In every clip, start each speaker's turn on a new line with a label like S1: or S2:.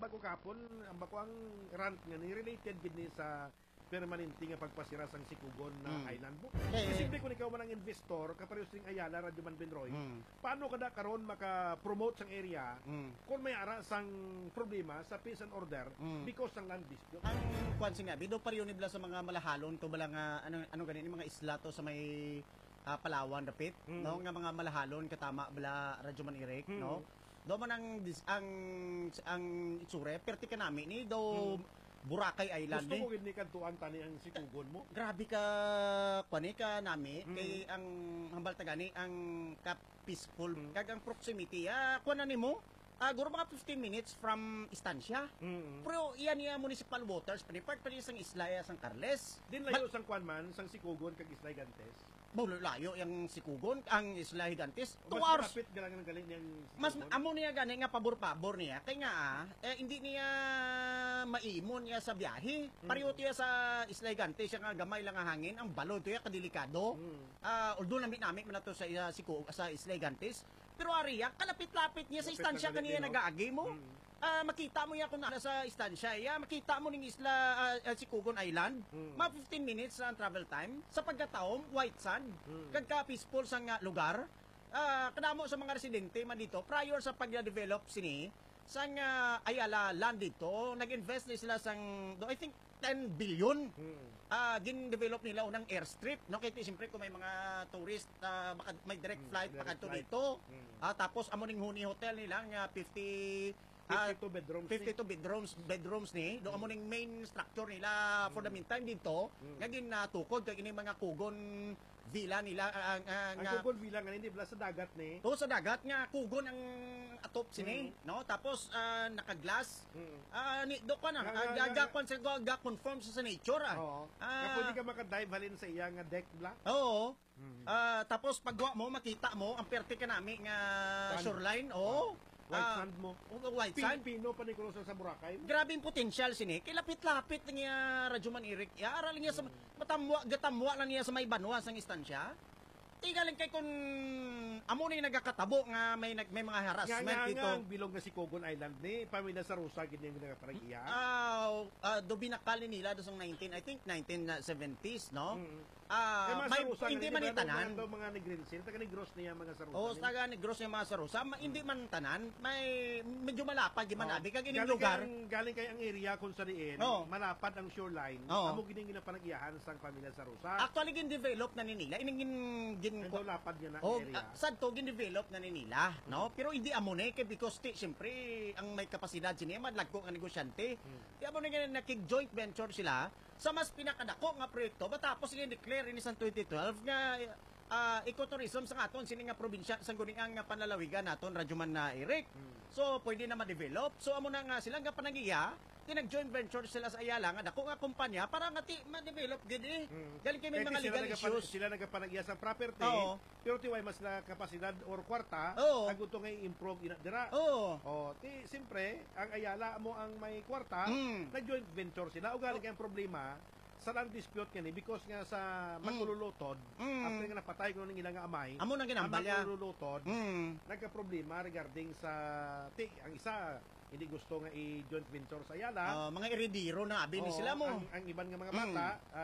S1: ko kapon, ang bako ang rant nga ni related gid ni sa permanente nga pagpasira sang Sikugon na island mo. Kasi kung ikaw man ang investor, kaparehas ring Ayala, Radyo Man Benroy, paano kada karon maka-promote sang area kung may ara sang problema sa peace and order because sang land dispute?
S2: Ang kwan nga, bido pariyo nibla sa mga malahalon to bala nga ano ganin mga isla to sa may Palawan dapit, no nga mga malahalon katama bala Radyo Man Irek, no. Do man ang itsure perti kanami ni do Boracay Island.
S1: Gusto ko gid ni kadtuan tani ang Sikugon mo.
S2: Grabe ka kwani ka nami kay ang hambal tagani ang ka peaceful kag ang proximity kuan nimo guro mga 15 minutes from Estancia. Pero iyan niya municipal waters part pa sang isla sang Carles.
S1: Din layo sang kuan man sang Sikugon kag Isla Gantes.
S2: Layo yung Sikugon ang Isla Gigantes 2
S1: Mas
S2: hours.
S1: malapit galang galing niyang
S2: Mas amo niya gani nga pabor-pabor niya kay nga hindi niya maimon niya sa biyahe. Pareho tiya sa Isla Gigantes siya nga gamay lang ang hangin ang balod tiya kadelikado. Although namit man nato sa Isla Gigantes pero ariya kalapit-lapit niya sa istansya kaniya nagaagi mo. Makita mo ya kung nasa istansya makita mo ning isla Sikugon Island mga 15 minutes ang travel time sa pagkataom white sand kagka peaceful sang lugar kadamo sa mga residente man dito prior sa pag-develop sini sang Ayala land dito nag-invest na sila sang I think 10 billion gin-develop nila unang airstrip no kay siyempre kung may mga tourist may direct flight pakadto dito tapos amo ning huni hotel nila nga 52 bedrooms ni do amo ning main structure nila for the meantime dito nga ginatukod kay ini mga kugon villa nila
S1: ang kugon villa nga hindi bala sa dagat ni
S2: sa dagat nga kugon ang atop sini no tapos naka-glass ni do ka na ga-conform sa nature
S1: pwede ka maka-dive halin sa iya nga deck bla
S2: tapos pagwa mo makita mo ang perti ka nami nga shoreline
S1: white sand mo.
S2: White sand.
S1: Pino pa ni Kurosan sa Boracay.
S2: Grabe yung potential sini. Kilapit-lapit niya Radyo Man Irek. Aral niya sa gatamwa lang niya sa may banwa sang istansya. Tigaling kay kung amo ni nagakatabo nga may mga harassment dito.
S1: Nga bilog nga Sikugon Island ni pamilya sa Rosa gid yung nagaparag-iya.
S2: Do binakal nila do sang 1970s no.
S1: Hindi
S2: man tanan.
S1: Mga Negrinsil, taga Negros niya mga sa Rosa.
S2: Taga Negros niya mga sa Rosa, hindi man tanan, may medyo malapad di man abi kag ining lugar.
S1: Galing kay ang area kung saan malapad ang shoreline. Amo gid yung ginapanag-iyahan sang pamilya sa Rosa.
S2: Actually gin-develop na nila. Ining
S1: lapad niya na area.
S2: Sad to gin-develop na nila, no? Pero hindi amo na kay because siyempre ang may kapasidad siniya madlagko nga negosyante. Kaya amo na nakig-joint venture sila sa mas pinakadako nga proyekto matapos i-declare ini sa 2012 nga ecotourism sa aton sini nga probinsya sa guningang nga panlalawigan naton Radyo Man na Irek. So pwede na ma-develop. So amo na nga sila nga panagiya nag-joint venture sila sa Ayala nga dako nga kumpanya para nga ma-develop gid galing kay may mga legal issues
S1: sila nagapanagya sa property pero tiway mas na kapasidad or kwarta agud to nga i-improve ina dira siyempre ang Ayala mo ang may kwarta nag-joint venture sila o galing kay ang problema sa land dispute kani because nga sa magululutod after nga napatay ko ning ilang amay
S2: amo nang ginambalya
S1: magululutod nagka-problema regarding sa ang isa hindi gusto nga i-joint venture sa Ayala
S2: mga iridiro na abi ni sila mo
S1: ang iban nga mga bata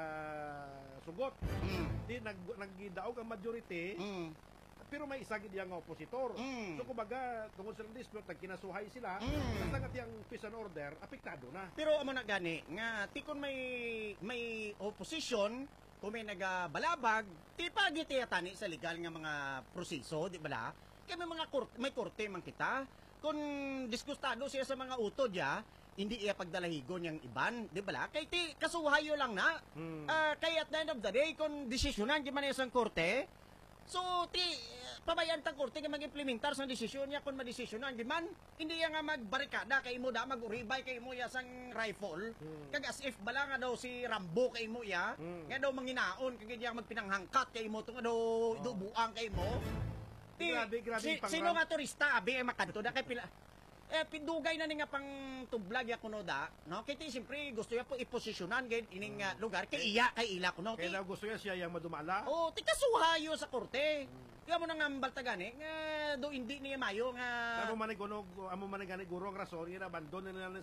S1: sugot di nagdaog ang majority pero may isa gid nga opositor so kumbaga tungod sa dispute nagkinasuhay sila basta nga tiyang peace and order apektado na
S2: pero amo na gani nga tikon may opposition kung may nagabalabag ti pagiti tani sa legal nga mga proseso di ba kay may korte man kita kung diskustado siya sa mga utod hindi iya pagdalahigon yung iban, di ba? Kay ti kasuhayo lang na. Kay at the end of the day kung desisyonan di man isang korte, so ti pabayan tang korte nga mag-implementar sa desisyon niya kung madesisyonan di man, hindi ya nga magbarikada kay mo mag-uribay kay mo ya sang rifle. Kag as if bala nga daw si Rambo kay mo nga daw manginaon kag iya magpinanghangkat kay mo tong buang kay mo.
S1: Grabe
S2: sino nga turista abi makanto da kay pila pindugay na ni nga pang tublag ya kuno da no kay ti siyempre gusto ya po iposisyonan gid ining lugar kay iya kay ila kuno
S1: kay gusto siya yang madumala
S2: ti kasuhayo sa korte kaya mo nang ambal tagani nga do hindi niya mayo nga
S1: amo man guro ang rason nga abandon na